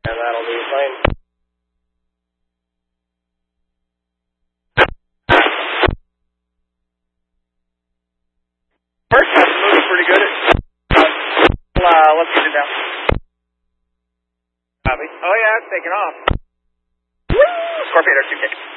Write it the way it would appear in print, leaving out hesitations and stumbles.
And that'll be fine. First time moving pretty good. Let's get it down. Copy. Oh yeah, it's taking off. Woo! Scorpion 2K.